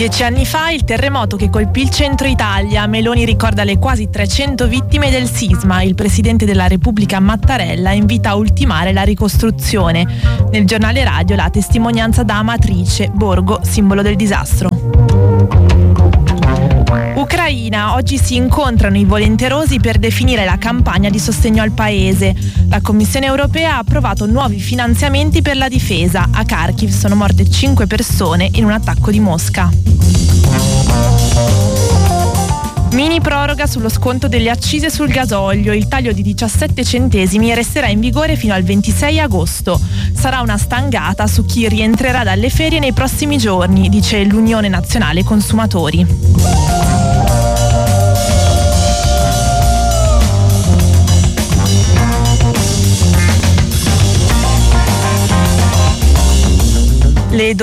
10 anni fa il terremoto che colpì il centro Italia. Meloni ricorda le quasi 300 vittime del sisma. Il presidente della Repubblica Mattarella invita a ultimare la ricostruzione. Nel giornale radio la testimonianza da Amatrice, Borgo, simbolo del disastro. Ucraina, oggi si incontrano i volenterosi per definire la campagna di sostegno al paese. La Commissione europea ha approvato nuovi finanziamenti per la difesa. A Kharkiv sono morte 5 persone in un attacco di Mosca. Mini proroga sullo sconto delle accise sul gasolio. Il taglio di 17 centesimi resterà in vigore fino al 26 agosto. Sarà una stangata su chi rientrerà dalle ferie nei prossimi giorni, dice l'Unione Nazionale Consumatori. Le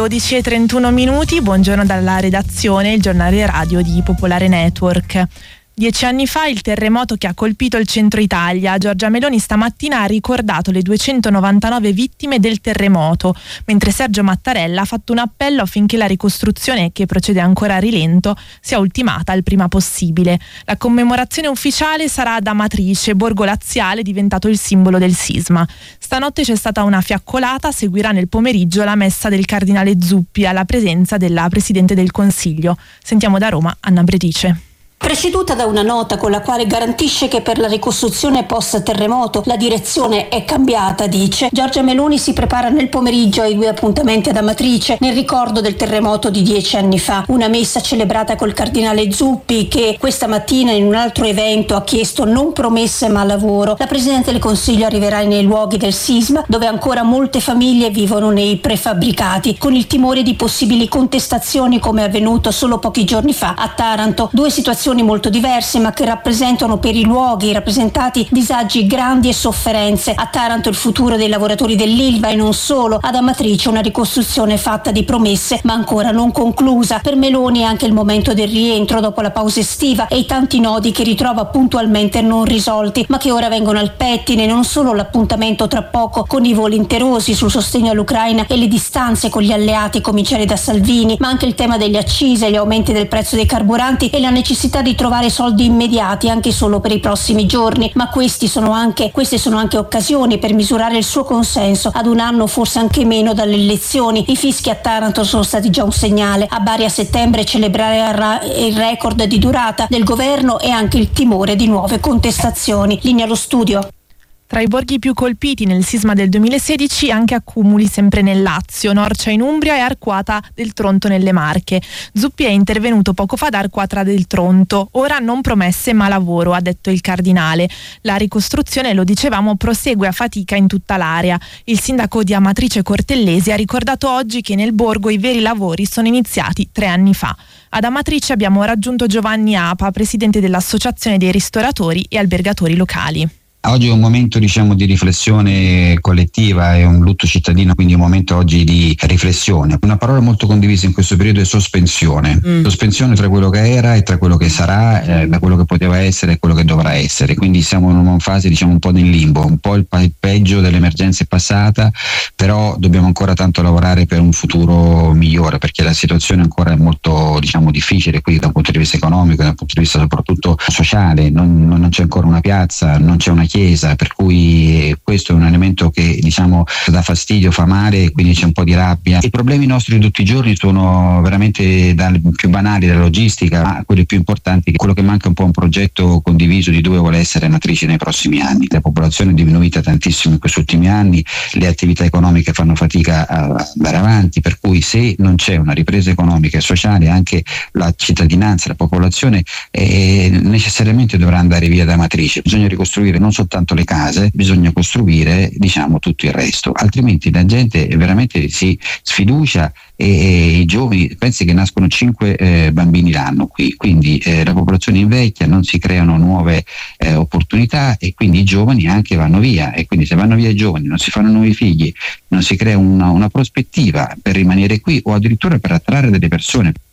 12:31, buongiorno dalla redazione, il giornale radio di Popolare Network. 10 anni fa il terremoto che ha colpito il centro Italia. Giorgia Meloni stamattina ha ricordato le 299 vittime del terremoto, mentre Sergio Mattarella ha fatto un appello affinché la ricostruzione, che procede ancora a rilento, sia ultimata il prima possibile. La commemorazione ufficiale sarà ad Amatrice, borgo laziale diventato il simbolo del sisma. Stanotte c'è stata una fiaccolata, seguirà nel pomeriggio la messa del cardinale Zuppi alla presenza della Presidente del Consiglio. Sentiamo da Roma Anna Bredice. Preceduta da una nota con la quale garantisce che per la ricostruzione post-terremoto la direzione è cambiata, dice, Giorgia Meloni si prepara nel pomeriggio ai 2 appuntamenti ad Amatrice nel ricordo del terremoto di 10 anni fa. Una messa celebrata col cardinale Zuppi che questa mattina in un altro evento ha chiesto non promesse ma lavoro. La Presidente del Consiglio arriverà nei luoghi del sisma dove ancora molte famiglie vivono nei prefabbricati con il timore di possibili contestazioni come è avvenuto solo pochi giorni fa a Taranto. Due situazioni molto diverse ma che rappresentano per i luoghi rappresentati disagi grandi e sofferenze. A Taranto il futuro dei lavoratori dell'Ilva e non solo, ad Amatrice una ricostruzione fatta di promesse ma ancora non conclusa. Per Meloni è anche il momento del rientro dopo la pausa estiva e i tanti nodi che ritrova puntualmente non risolti ma che ora vengono al pettine, non solo l'appuntamento tra poco con i volenterosi sul sostegno all'Ucraina e le distanze con gli alleati a cominciare da Salvini, ma anche il tema delle accise, gli aumenti del prezzo dei carburanti e la necessità di trovare soldi immediati anche solo per i prossimi giorni, ma queste sono anche occasioni per misurare il suo consenso ad un anno, forse anche meno, dalle elezioni. I fischi a Taranto sono stati già un segnale. A Bari a settembre celebrerà il record di durata del governo e anche il timore di nuove contestazioni. Linea allo studio. Tra i borghi più colpiti nel sisma del 2016 anche accumuli sempre nel Lazio, Norcia in Umbria e Arquata del Tronto nelle Marche. Zuppi è intervenuto poco fa da Arquata del Tronto. Ora non promesse ma lavoro, ha detto il cardinale. La ricostruzione, lo dicevamo, prosegue a fatica in tutta l'area. Il sindaco di Amatrice Cortellesi ha ricordato oggi che nel borgo i veri lavori sono iniziati 3 anni fa. Ad Amatrice abbiamo raggiunto Giovanni Apa, presidente dell'Associazione dei ristoratori e albergatori locali. Oggi è un momento di riflessione collettiva, è un lutto cittadino, quindi un momento oggi di riflessione. Una parola molto condivisa in questo periodo è sospensione. Sospensione tra quello che era e tra quello che sarà, da quello che poteva essere e quello che dovrà essere. Quindi siamo in una fase un po' nel limbo, un po' il peggio dell'emergenza è passata, però dobbiamo ancora tanto lavorare per un futuro migliore, perché la situazione ancora è molto difficile qui da un punto di vista economico, da un punto di vista soprattutto sociale. Non c'è ancora una piazza, non c'è una chiesa, per cui questo è un elemento che dà fastidio, fa male, e quindi c'è un po' di rabbia. I problemi nostri di tutti i giorni sono veramente dal più banali della logistica a quelli più importanti. Quello che manca è un po' un progetto condiviso di dove vuole essere Amatrice nei prossimi anni. La popolazione è diminuita tantissimo in questi ultimi anni, le attività economiche fanno fatica a andare avanti, per cui se non c'è una ripresa economica e sociale anche la cittadinanza, la popolazione necessariamente dovrà andare via da Amatrice. Bisogna ricostruire non soltanto le case, bisogna costruire tutto il resto, altrimenti la gente veramente si sfiducia e i giovani, pensi che nascono 5 bambini l'anno qui, quindi la popolazione invecchia, non si creano nuove opportunità e quindi i giovani anche vanno via, e quindi se vanno via i giovani non si fanno nuovi figli, non si crea una prospettiva per rimanere qui o addirittura per attrarre delle persone.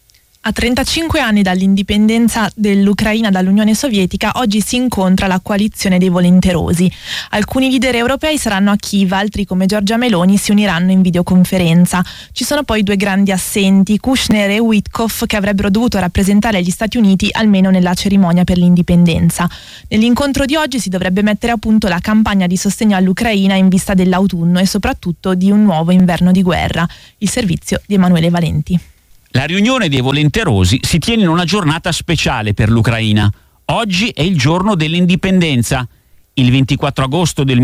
A 35 anni dall'indipendenza dell'Ucraina dall'Unione Sovietica, oggi si incontra la coalizione dei volenterosi. Alcuni leader europei saranno a Kiev, altri come Giorgia Meloni si uniranno in videoconferenza. Ci sono poi due grandi assenti, Kushner e Witkoff, che avrebbero dovuto rappresentare gli Stati Uniti almeno nella cerimonia per l'indipendenza. Nell'incontro di oggi si dovrebbe mettere a punto la campagna di sostegno all'Ucraina in vista dell'autunno e soprattutto di un nuovo inverno di guerra. Il servizio di Emanuele Valenti. La riunione dei volenterosi si tiene in una giornata speciale per l'Ucraina. Oggi è il giorno dell'indipendenza. Il 24 agosto del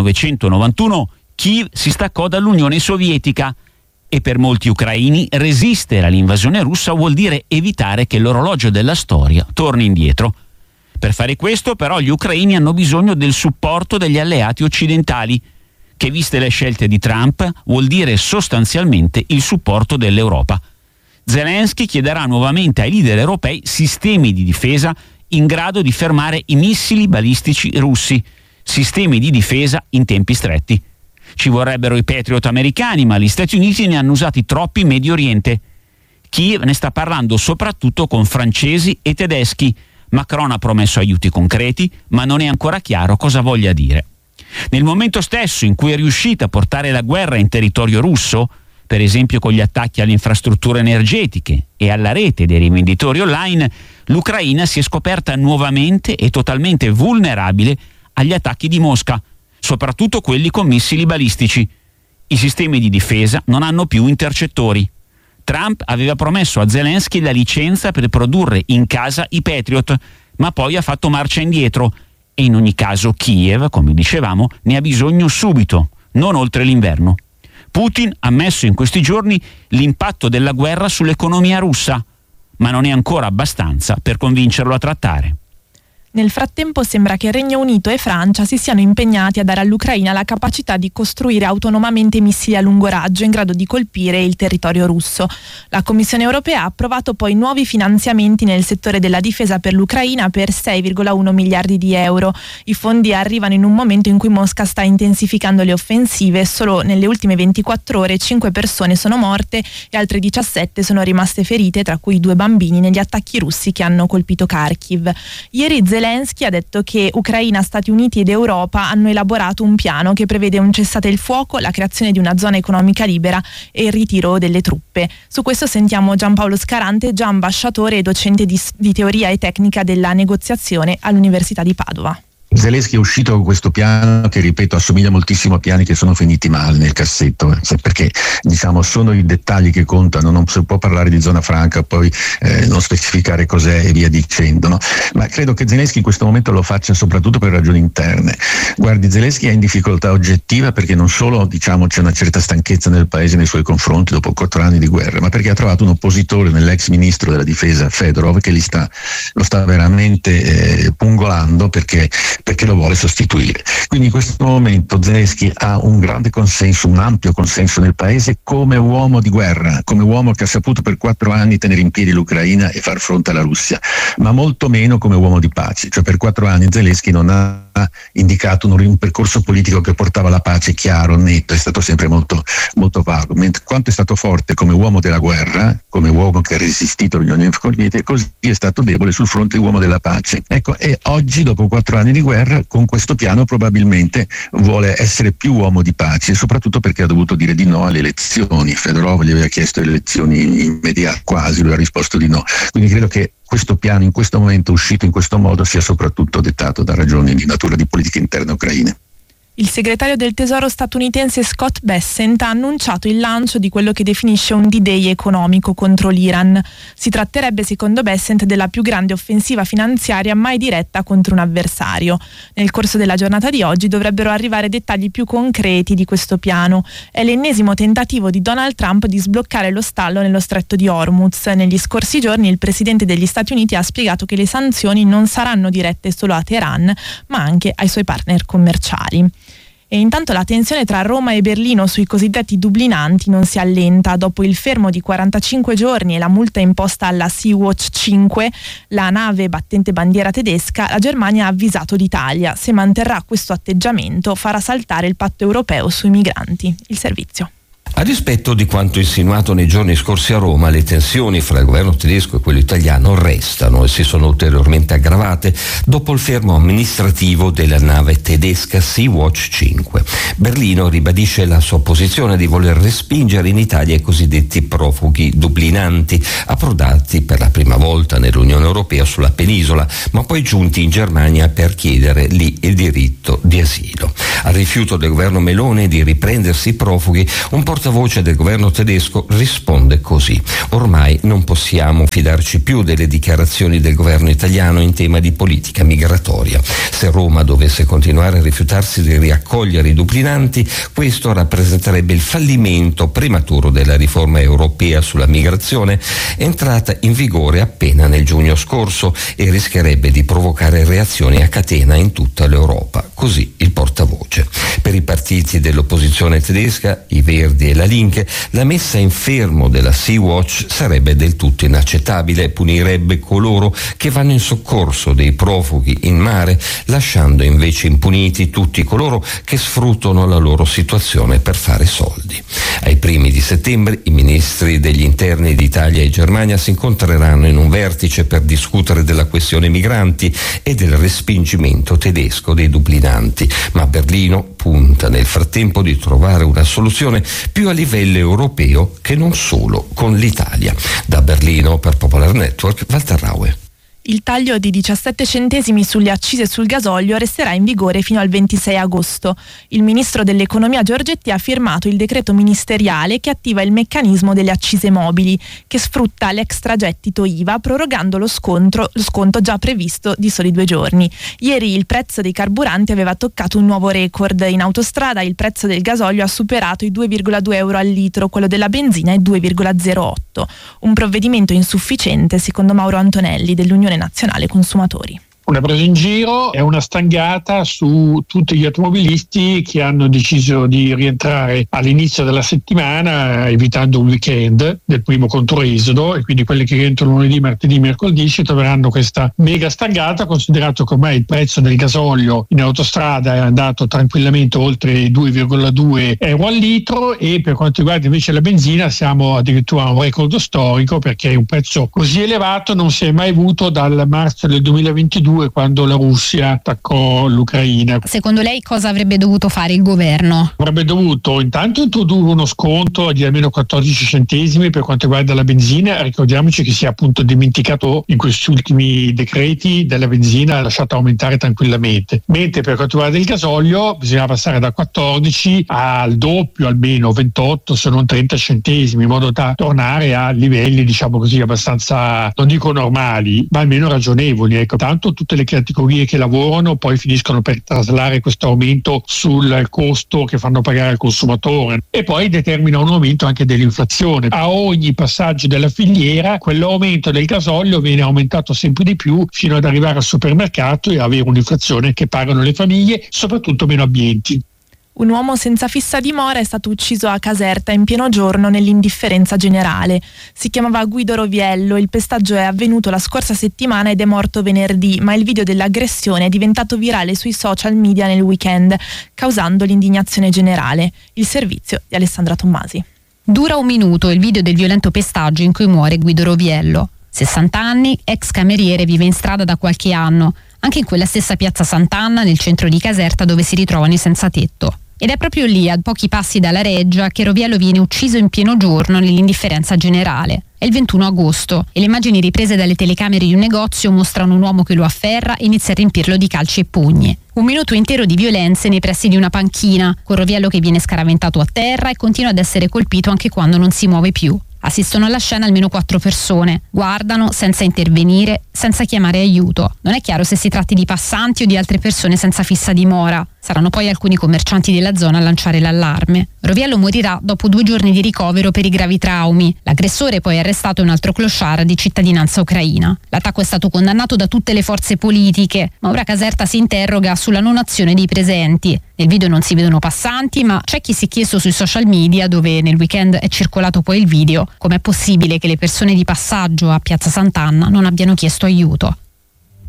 1991 Kiev si staccò dall'Unione Sovietica e per molti ucraini resistere all'invasione russa vuol dire evitare che l'orologio della storia torni indietro. Per fare questo però gli ucraini hanno bisogno del supporto degli alleati occidentali, che viste le scelte di Trump vuol dire sostanzialmente il supporto dell'Europa. Zelensky chiederà nuovamente ai leader europei sistemi di difesa in grado di fermare i missili balistici russi, sistemi di difesa in tempi stretti. Ci vorrebbero i Patriot americani, ma gli Stati Uniti ne hanno usati troppi in Medio Oriente. Kiev ne sta parlando soprattutto con francesi e tedeschi. Macron ha promesso aiuti concreti, ma non è ancora chiaro cosa voglia dire. Nel momento stesso in cui è riuscita a portare la guerra in territorio russo, per esempio con gli attacchi alle infrastrutture energetiche e alla rete dei rivenditori online, l'Ucraina si è scoperta nuovamente e totalmente vulnerabile agli attacchi di Mosca, soprattutto quelli con missili balistici. I sistemi di difesa non hanno più intercettori. Trump aveva promesso a Zelensky la licenza per produrre in casa i Patriot, ma poi ha fatto marcia indietro e in ogni caso Kiev, come dicevamo, ne ha bisogno subito, non oltre l'inverno. Putin ha messo in questi giorni l'impatto della guerra sull'economia russa, ma non è ancora abbastanza per convincerlo a trattare. Nel frattempo sembra che Regno Unito e Francia si siano impegnati a dare all'Ucraina la capacità di costruire autonomamente missili a lungo raggio in grado di colpire il territorio russo. La Commissione europea ha approvato poi nuovi finanziamenti nel settore della difesa per l'Ucraina per 6,1 miliardi di euro. I fondi arrivano in un momento in cui Mosca sta intensificando le offensive. Solo nelle ultime 24 ore 5 persone sono morte e altre 17 sono rimaste ferite, tra cui 2 bambini, negli attacchi russi che hanno colpito Kharkiv. Ieri Zelensky ha detto che Ucraina, Stati Uniti ed Europa hanno elaborato un piano che prevede un cessate il fuoco, la creazione di una zona economica libera e il ritiro delle truppe. Su questo sentiamo Giampaolo Scarante, già ambasciatore e docente di teoria e tecnica della negoziazione all'Università di Padova. Zelensky è uscito con questo piano che, ripeto, assomiglia moltissimo a piani che sono finiti male nel cassetto, perché sono i dettagli che contano, non si può parlare di zona franca poi non specificare cos'è e via dicendo, no? Ma credo che Zelensky in questo momento lo faccia soprattutto per ragioni interne. Guardi, Zelensky è in difficoltà oggettiva perché non solo c'è una certa stanchezza nel paese nei suoi confronti dopo 4 anni di guerra, ma perché ha trovato un oppositore nell'ex ministro della difesa Fedorov che lo sta veramente pungolando perché lo vuole sostituire. Quindi in questo momento Zelensky ha un grande consenso, un ampio consenso nel paese come uomo di guerra, come uomo che ha saputo per 4 anni tenere in piedi l'Ucraina e far fronte alla Russia, ma molto meno come uomo di pace. Cioè per 4 anni Zelensky non ha indicato un percorso politico che portava alla pace chiaro, netto, è stato sempre molto, molto vago. Mentre quanto è stato forte come uomo della guerra, come uomo che ha resistito all'Unione Sovietica, così è stato debole sul fronte uomo della pace. Ecco, e oggi, dopo 4 anni di guerra, con questo piano probabilmente vuole essere più uomo di pace, soprattutto perché ha dovuto dire di no alle elezioni. Fedorov gli aveva chiesto le elezioni immediate, quasi, lui ha risposto di no. Quindi credo che questo piano in questo momento uscito in questo modo sia soprattutto dettato da ragioni di natura di politica interna ucraina. Il segretario del Tesoro statunitense Scott Bessent ha annunciato il lancio di quello che definisce un D-Day economico contro l'Iran. Si tratterebbe, secondo Bessent, della più grande offensiva finanziaria mai diretta contro un avversario. Nel corso della giornata di oggi dovrebbero arrivare dettagli più concreti di questo piano. È l'ennesimo tentativo di Donald Trump di sbloccare lo stallo nello stretto di Hormuz. Negli scorsi giorni il presidente degli Stati Uniti ha spiegato che le sanzioni non saranno dirette solo a Teheran, ma anche ai suoi partner commerciali. E intanto la tensione tra Roma e Berlino sui cosiddetti dublinanti non si allenta. Dopo il fermo di 45 giorni e la multa imposta alla Sea-Watch 5, la nave battente bandiera tedesca, la Germania ha avvisato l'Italia. Se manterrà questo atteggiamento farà saltare il patto europeo sui migranti. Il servizio. A dispetto di quanto insinuato nei giorni scorsi a Roma, le tensioni fra il governo tedesco e quello italiano restano e si sono ulteriormente aggravate dopo il fermo amministrativo della nave tedesca Sea-Watch 5. Berlino ribadisce la sua posizione di voler respingere in Italia i cosiddetti profughi dublinanti, approdati per la prima volta nell'Unione Europea sulla penisola, ma poi giunti in Germania per chiedere lì il diritto di asilo. Al rifiuto del governo Meloni di riprendersi i profughi, un portavoce del governo tedesco risponde così: ormai non possiamo fidarci più delle dichiarazioni del governo italiano in tema di politica migratoria. Se Roma dovesse continuare a rifiutarsi di riaccogliere i dublinanti, questo rappresenterebbe il fallimento prematuro della riforma europea sulla migrazione, entrata in vigore appena nel giugno scorso, e rischierebbe di provocare reazioni a catena in tutta l'Europa. Così il portavoce. Per i partiti dell'opposizione tedesca, i Verdi e la Linke, la messa in fermo della Sea-Watch sarebbe del tutto inaccettabile, punirebbe coloro che vanno in soccorso dei profughi in mare, lasciando invece impuniti tutti coloro che sfruttano la loro situazione per fare soldi. Ai primi di settembre i ministri degli interni d'Italia e Germania si incontreranno in un vertice per discutere della questione migranti e del respingimento tedesco dei dublinanti, ma Berlino punta nel frattempo di trovare una soluzione più a livello europeo che non solo con l'Italia. Da Berlino per Popolar Network, Walter Raue. Il taglio di 17 centesimi sulle accise sul gasolio resterà in vigore fino al 26 agosto. Il ministro dell'economia Giorgetti ha firmato il decreto ministeriale che attiva il meccanismo delle accise mobili, che sfrutta l'extragettito IVA prorogando lo sconto già previsto di soli 2 giorni. Ieri il prezzo dei carburanti aveva toccato un nuovo record. In autostrada il prezzo del gasolio ha superato i 2,2 euro al litro, quello della benzina è 2,08. Un provvedimento insufficiente secondo Mauro Antonelli dell'Unione Nazionale Consumatori. Una presa in giro è una stangata su tutti gli automobilisti che hanno deciso di rientrare all'inizio della settimana, evitando un weekend del primo controesodo, e quindi quelli che rientrano lunedì, martedì, mercoledì si troveranno questa mega stangata, considerato che ormai il prezzo del gasolio in autostrada è andato tranquillamente oltre i 2,2 euro al litro, e per quanto riguarda invece la benzina siamo addirittura a un record storico, perché un prezzo così elevato non si è mai avuto dal marzo del 2022, quando la Russia attaccò l'Ucraina. Secondo lei cosa avrebbe dovuto fare il governo? Avrebbe dovuto intanto introdurre uno sconto di almeno 14 centesimi per quanto riguarda la benzina. Ricordiamoci che si è appunto dimenticato in questi ultimi decreti della benzina, lasciata aumentare tranquillamente. Mentre per quanto riguarda il gasolio bisogna passare da 14 al doppio, almeno 28 se non 30 centesimi, in modo da tornare a livelli, diciamo così, abbastanza, non dico normali, ma almeno ragionevoli. Ecco, tanto tutte le categorie che lavorano poi finiscono per traslare questo aumento sul costo che fanno pagare al consumatore, e poi determina un aumento anche dell'inflazione. A ogni passaggio della filiera quell'aumento del gasolio viene aumentato sempre di più, fino ad arrivare al supermercato e avere un'inflazione che pagano le famiglie, soprattutto meno abbienti. Un uomo senza fissa dimora è stato ucciso a Caserta in pieno giorno nell'indifferenza generale. Si chiamava Guido Roviello, il pestaggio è avvenuto la scorsa settimana ed è morto venerdì, ma il video dell'aggressione è diventato virale sui social media nel weekend, causando l'indignazione generale. Il servizio di Alessandra Tommasi. Dura 1 minuto il video del violento pestaggio in cui muore Guido Roviello. 60 anni, ex cameriere, vive in strada da qualche anno, anche in quella stessa piazza Sant'Anna, nel centro di Caserta, dove si ritrovano i senza tetto. Ed è proprio lì, a pochi passi dalla Reggia, che Roviello viene ucciso in pieno giorno nell'indifferenza generale. È il 21 agosto e le immagini riprese dalle telecamere di un negozio mostrano un uomo che lo afferra e inizia a riempirlo di calci e pugni. 1 minuto intero di violenze nei pressi di una panchina, con Roviello che viene scaraventato a terra e continua ad essere colpito anche quando non si muove più. Assistono alla scena almeno 4 persone, guardano senza intervenire, senza chiamare aiuto. Non è chiaro se si tratti di passanti o di altre persone senza fissa dimora. Saranno poi alcuni commercianti della zona a lanciare l'allarme. Roviello morirà dopo 2 giorni di ricovero per i gravi traumi. L'aggressore poi arrestato è un altro clochard di cittadinanza ucraina. L'attacco è stato condannato da tutte le forze politiche, ma ora Caserta si interroga sulla non azione dei presenti. Nel video non si vedono passanti, ma c'è chi si è chiesto sui social media, dove nel weekend è circolato poi il video, com'è possibile che le persone di passaggio a Piazza Sant'Anna non abbiano chiesto aiuto.